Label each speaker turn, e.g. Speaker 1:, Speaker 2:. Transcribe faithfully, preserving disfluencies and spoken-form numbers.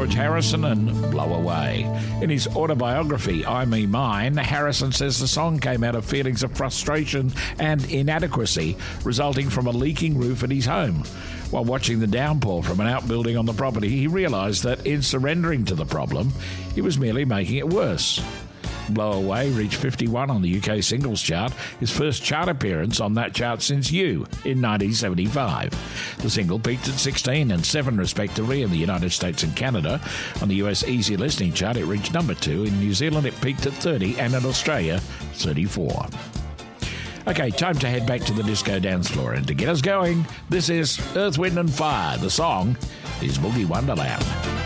Speaker 1: George Harrison and Blow Away. In his autobiography, I Me Mine, Harrison says the song came out of feelings of frustration and inadequacy resulting from a leaking roof at his home. While watching the downpour from an outbuilding on the property, he realised that in surrendering to the problem, he was merely making it worse. Blow Away reached fifty-one on the U K singles chart, his first chart appearance on that chart since You in nineteen seventy-five. The single peaked at sixteen and seven respectively in the United States and Canada. On the U S Easy Listening chart, it reached number two. In New Zealand, it peaked at thirty, and in Australia, thirty-four. Okay, time to head back to the disco dance floor, and to get us going, this is Earth, Wind and Fire. The song is Boogie Wonderland.